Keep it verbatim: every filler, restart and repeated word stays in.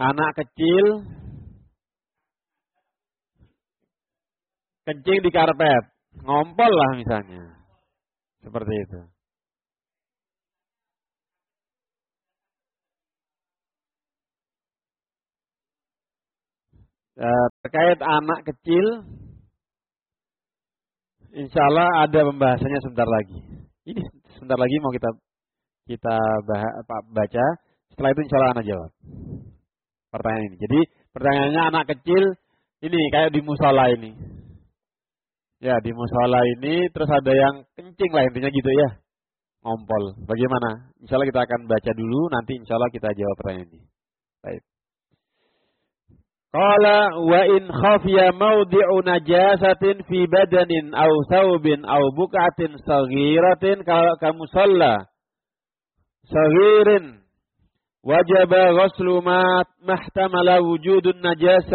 Anak kecil kencing di karpet, ngompol lah misalnya. Seperti itu. E, terkait anak kecil, insya Allah ada pembahasannya sebentar lagi. Ini sebentar lagi mau kita kita baca. Setelah itu insya Allah anak jawab pertanyaan ini. Jadi pertanyaannya anak kecil ini kayak di musola ini. Ya di musola ini terus ada yang kencing lah intinya gitu ya. Ngompol. Bagaimana? Insya Allah kita akan baca dulu. Nanti insya Allah kita jawab pertanyaan ini. Baik. Qala wa in khafiya mawdi'u najasatin fi badanin aw thawbin aw buqatin saghiratin ka musalla saghirin wajaba ghuslu ma mahtamala wujudun najasa